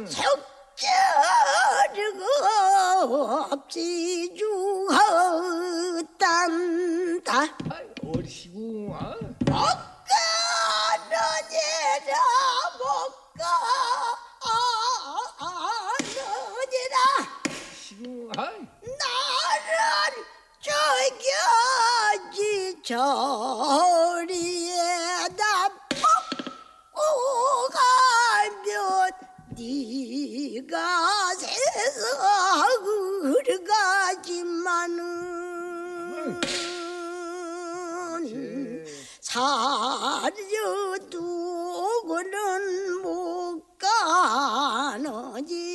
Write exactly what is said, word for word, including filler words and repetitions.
속죄르고 없지 주었단다. 옳시구. 못 가느니라 못 가느니라 시구. 나를 죽여지 저리에다 뽑고 가면 네가 세상을 가지만은 살려두고는 못 가느니